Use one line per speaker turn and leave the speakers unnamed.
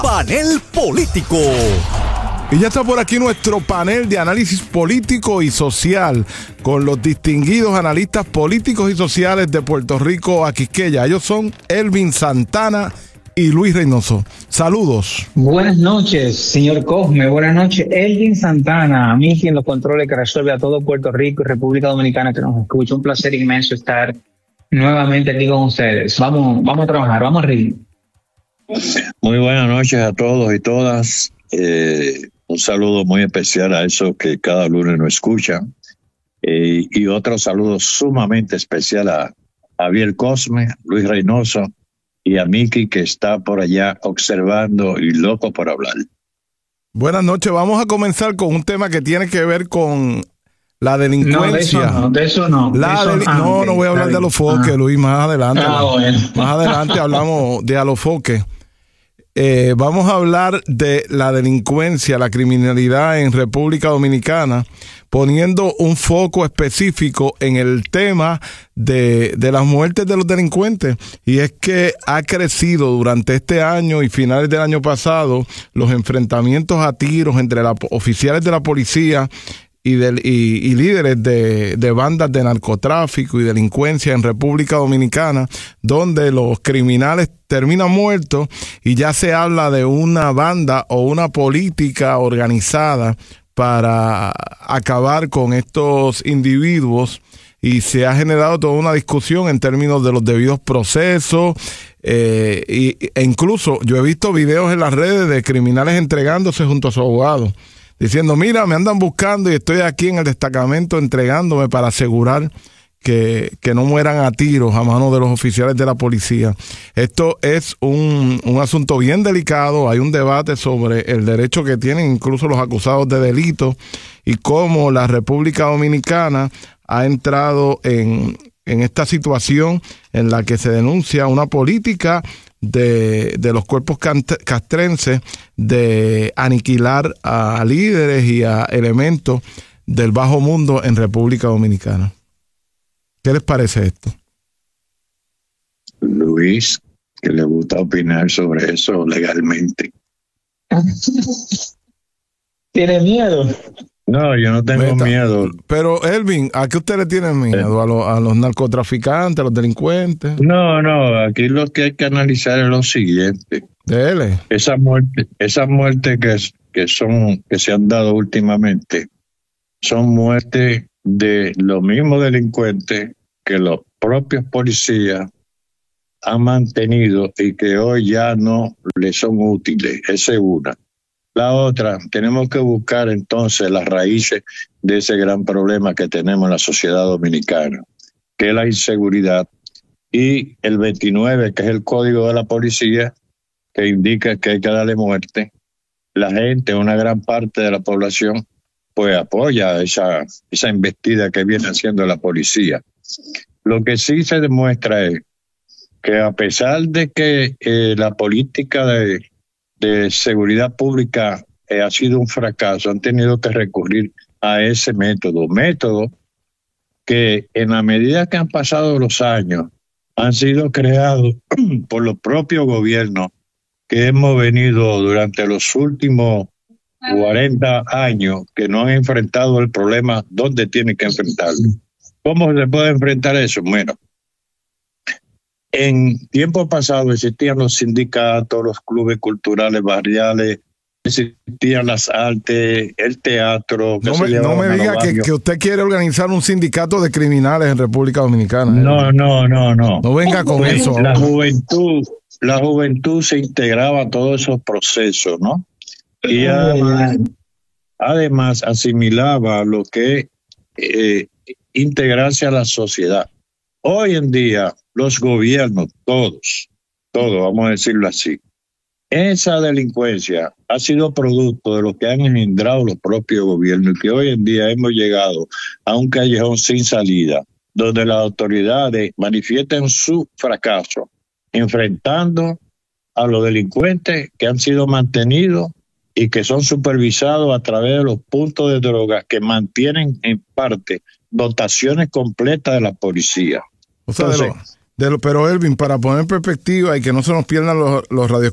Panel Político.
Y ya está por aquí nuestro panel de análisis político y social con los distinguidos analistas políticos y sociales de Puerto Rico a Quisqueya. Ellos son Elvin Santana y Luis Reynoso. Saludos.
Buenas noches, señor Cosme. Buenas noches, Elvin Santana. A mí quien los controle, que resuelve a todo Puerto Rico y República Dominicana que nos escucha. Un placer inmenso estar nuevamente aquí con ustedes. Vamos a trabajar, vamos a reír.
Muy buenas noches a todos y todas. Un saludo muy especial a esos que cada lunes nos escuchan. Y otro saludo sumamente especial a Javier Cosme, Luis Reynoso y a Miki, que está por allá observando y loco por hablar.
Buenas noches. Vamos a comenzar con un tema que tiene que ver con la delincuencia.
No, de eso no.
No voy a hablar de Alofoque, Luis, más adelante.
Bueno.
Más adelante hablamos de Alofoque. Vamos a hablar de la delincuencia, la criminalidad en República Dominicana, poniendo un foco específico en el tema de las muertes de los delincuentes. Y es que ha crecido durante este año y finales del año pasado los enfrentamientos a tiros entre oficiales de la policía y líderes de bandas de narcotráfico y delincuencia en República Dominicana, donde los criminales terminan muertos y ya se habla de una banda o una política organizada para acabar con estos individuos, y se ha generado toda una discusión en términos de los debidos procesos, e incluso yo he visto videos en las redes de criminales entregándose junto a su abogado, diciendo: mira, me andan buscando y estoy aquí en el destacamento entregándome para asegurar que no mueran a tiros a manos de los oficiales de la policía. Esto es un asunto bien delicado. Hay un debate sobre el derecho que tienen incluso los acusados de delitos y cómo la República Dominicana ha entrado en esta situación en la que se denuncia una política de los cuerpos castrenses de aniquilar a líderes y a elementos del bajo mundo en República Dominicana. ¿Qué les parece esto?
Luis, que le gusta opinar sobre eso legalmente.
¿Tiene miedo?
No, yo no tengo miedo.
Pero, Elvin, ¿a qué usted le tiene miedo? ¿A los narcotraficantes, a los delincuentes?
No, aquí lo que hay que analizar es lo siguiente.
Dele.
Esas muertes que se han dado últimamente son muertes de los mismos delincuentes que los propios policías han mantenido y que hoy ya no les son útiles. Esa es una. La otra, tenemos que buscar entonces las raíces de ese gran problema que tenemos en la sociedad dominicana, que es la inseguridad, y el 29, que es el código de la policía, que indica que hay que darle muerte. La gente, una gran parte de la población, pues apoya esa embestida que viene haciendo la policía. Lo que sí se demuestra es que a pesar de que la política de seguridad pública ha sido un fracaso, han tenido que recurrir a ese método que en la medida que han pasado los años han sido creados por los propios gobiernos que hemos venido durante los últimos 40 años, que no han enfrentado el problema donde tienen que enfrentarlo. ¿Cómo se puede enfrentar eso? Bueno, en tiempo pasado existían los sindicatos, los clubes culturales barriales, existían las artes, el teatro.
No me diga que usted quiere organizar un sindicato de criminales en República Dominicana.
No.
No venga con eso.
La juventud se integraba a todos esos procesos, ¿no? Y además asimilaba lo que es integrarse a la sociedad. Hoy en día los gobiernos, todos, vamos a decirlo así, esa delincuencia ha sido producto de lo que han engendrado los propios gobiernos, y que hoy en día hemos llegado a un callejón sin salida, donde las autoridades manifiestan su fracaso enfrentando a los delincuentes que han sido mantenidos y que son supervisados a través de los puntos de droga que mantienen en parte dotaciones completas de la policía.
O sea, pero Elvin, para poner en perspectiva y que no se nos pierdan los